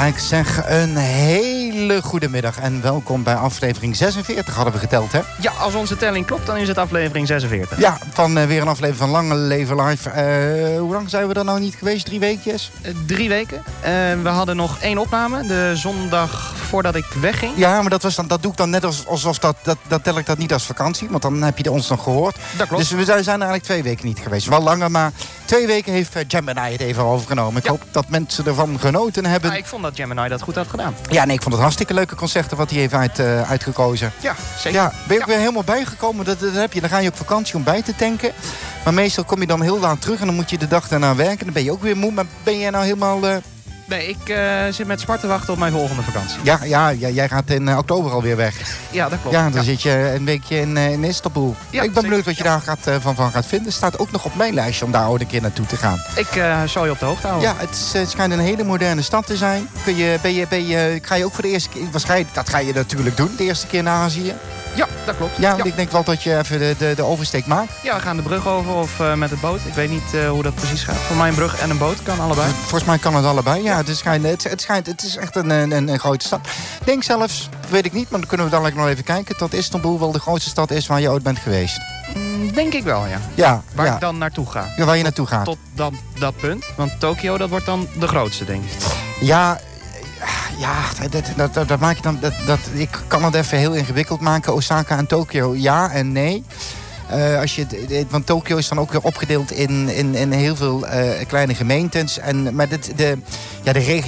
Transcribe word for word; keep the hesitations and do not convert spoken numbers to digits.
Ik zeg een hele goede middag en welkom bij aflevering zesenveertig, hadden we geteld, hè? Ja, als onze telling klopt, dan is het aflevering zesenveertig. Ja, van uh, weer een aflevering van Lange Leven Live. Uh, hoe lang zijn we er nou niet geweest? Drie weekjes? Uh, drie weken. Uh, we hadden nog één opname, de zondag voordat ik wegging. Ja, maar dat, was dan, dat doe ik dan net als, alsof dat, dat, dat tel ik dat niet als vakantie, want dan heb je ons nog gehoord. Dat klopt. Dus we zijn eigenlijk twee weken niet geweest. Wel langer, maar twee weken heeft uh, Gemini het even overgenomen. Ik ja. hoop dat mensen ervan genoten hebben. Ja, ik vond dat Gemini dat goed had gedaan. Ja, nee, ik vond het hartstikke leuke concerten wat hij heeft uit, uh, uitgekozen. Ja, zeker. Ja, ben je ook ja. weer helemaal bijgekomen? Dat, dat heb je. Dan ga je op vakantie om bij te tanken. Maar meestal kom je dan heel laat terug en dan moet je de dag daarna werken. Dan ben je ook weer moe. Maar ben jij nou helemaal... Uh... Nee, ik uh, zit met smart te wachten op mijn volgende vakantie. Ja, ja, ja jij gaat in uh, oktober alweer weg. Ja, dat klopt. Ja, dan ja. zit je een weekje in, uh, in Istanbul. Ja, ik ben benieuwd wat je ja. daar gaat, uh, van, van gaat vinden. Staat ook nog op mijn lijstje om daar ooit een keer naartoe te gaan. Ik uh, zal je op de hoogte houden. Ja, het, is, het schijnt een hele moderne stad te zijn. Kun je, ben je, ben je, ga je ook voor de eerste keer... Waarschijnlijk, dat ga je natuurlijk doen, de eerste keer naar Azië. Ja, dat klopt. Ja, want ja. ik denk wel dat je even de, de, de oversteek maakt. Ja, we gaan de brug over of uh, met de boot. Ik weet niet uh, hoe dat precies gaat. Voor mij een brug en een boot kan allebei. Volgens mij kan het allebei. Ja, het, schijnt, het, het, schijnt, het is echt een, een, een grote stad. Ik denk zelfs, weet ik niet, maar dan kunnen we dadelijk nog even kijken... dat Istanbul wel de grootste stad is waar je ooit bent geweest. Mm, denk ik wel, ja. Ja, waar ja. ik dan naartoe ga. Ja, waar je naartoe gaat. Tot dan, dat punt. Want Tokio, dat wordt dan de grootste, denk ik. Ja... Ja, dat, dat, dat, dat maak je dan, dat, dat, ik kan het even heel ingewikkeld maken. Osaka en Tokio, ja en nee. Uh, als je, want Tokio is dan ook weer opgedeeld in, in, in heel veel uh, kleine gemeentes. En, maar dit, de, ja, de regio